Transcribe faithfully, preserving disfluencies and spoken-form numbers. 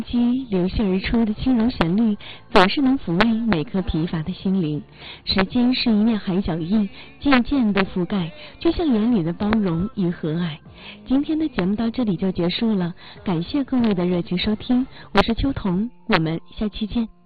机流泻而出的轻柔旋律，总是能抚慰每颗疲乏的心灵。时间是一面海角翼，渐渐的覆盖，就像眼里的包容与和蔼。今天的节目到这里就结束了，感谢各位的热情收听，我是秋彤，我们下期见。